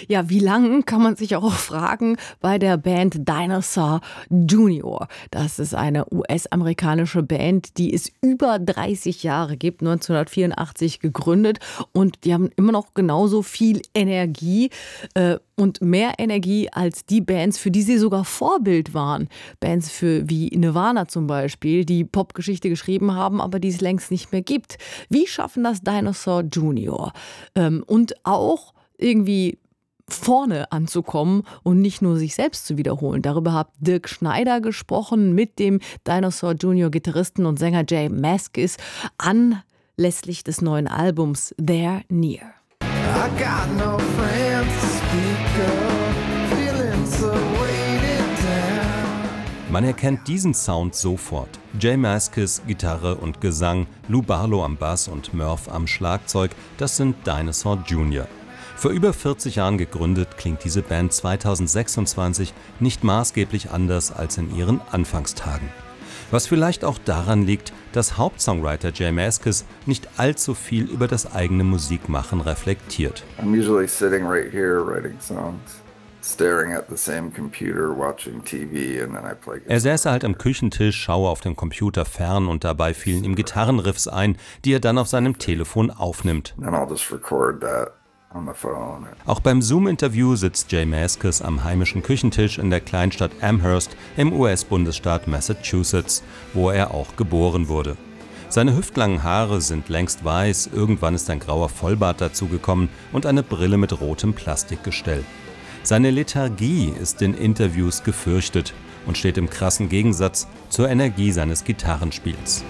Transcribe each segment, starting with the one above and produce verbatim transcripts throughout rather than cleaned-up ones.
Ja, wie lang kann man sich auch fragen bei der Band Dinosaur Junior. Das ist eine U S-amerikanische Band, die es über dreißig Jahre gibt, neunzehnhundertvierundachtzig gegründet, und die haben immer noch genauso viel Energie äh, und mehr Energie als die Bands, für die sie sogar Vorbild waren. Bands für, wie Nirvana zum Beispiel, die Popgeschichte geschrieben haben, aber die es längst nicht mehr gibt. Wie schaffen das Dinosaur Junior? Ähm, und auch irgendwie vorne anzukommen und nicht nur sich selbst zu wiederholen. Darüber hat Dirk Schneider gesprochen mit dem Dinosaur Junior Gitarristen und Sänger J Mascis anlässlich des neuen Albums They're Near. I got no friends to speak of, feeling so weighted down. Man erkennt diesen Sound sofort. J Mascis, Gitarre und Gesang, Lou Barlow am Bass und Murph am Schlagzeug, das sind Dinosaur Junior. Vor über vierzig Jahren gegründet, klingt diese Band zweitausendsechsundzwanzig nicht maßgeblich anders als in ihren Anfangstagen. Was vielleicht auch daran liegt, dass Hauptsongwriter J Mascis nicht allzu viel über das eigene Musikmachen reflektiert. I'm usually sitting right here writing songs, staring at the same computer, watching T V, and then I play. Er säße halt am Küchentisch, schaue auf dem Computer fern und dabei fielen ihm Gitarrenriffs ein, die er dann auf seinem Telefon aufnimmt. Then I'll just record that. Auch beim Zoom-Interview sitzt J Mascis am heimischen Küchentisch in der Kleinstadt Amherst im U S-Bundesstaat Massachusetts, wo er auch geboren wurde. Seine hüftlangen Haare sind längst weiß, irgendwann ist ein grauer Vollbart dazugekommen und eine Brille mit rotem Plastikgestell. Seine Lethargie ist in Interviews gefürchtet und steht im krassen Gegensatz zur Energie seines Gitarrenspiels.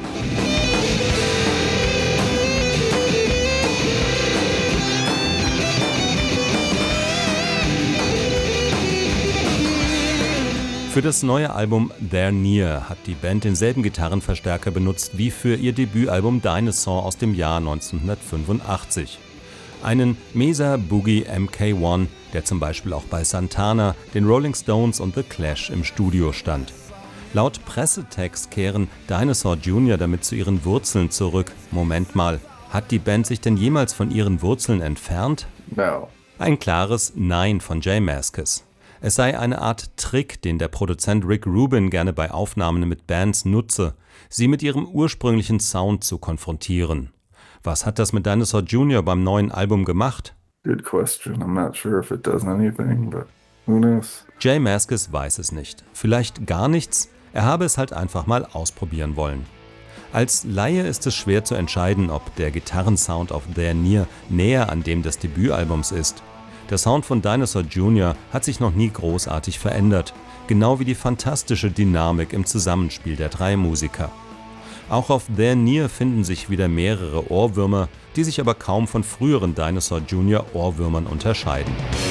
Für das neue Album They're Near hat die Band denselben Gitarrenverstärker benutzt wie für ihr Debütalbum Dinosaur aus dem Jahr neunzehnhundertfünfundachtzig. Einen Mesa Boogie M K eins, der zum Beispiel auch bei Santana, den Rolling Stones und The Clash im Studio stand. Laut Pressetext kehren Dinosaur Junior damit zu ihren Wurzeln zurück. Moment mal, hat die Band sich denn jemals von ihren Wurzeln entfernt? No. Ein klares Nein von J Mascis. Es sei eine Art Trick, den der Produzent Rick Rubin gerne bei Aufnahmen mit Bands nutze, sie mit ihrem ursprünglichen Sound zu konfrontieren. Was hat das mit Dinosaur Junior beim neuen Album gemacht? Good question. I'm not sure if it does anything, but who knows? J Mascis weiß es nicht. Vielleicht gar nichts. Er habe es halt einfach mal ausprobieren wollen. Als Laie ist es schwer zu entscheiden, ob der Gitarrensound auf They're Near näher an dem des Debütalbums ist. Der Sound von Dinosaur Junior hat sich noch nie großartig verändert, genau wie die fantastische Dynamik im Zusammenspiel der drei Musiker. Auch auf They're Near finden sich wieder mehrere Ohrwürmer, die sich aber kaum von früheren Dinosaur Junior Ohrwürmern unterscheiden.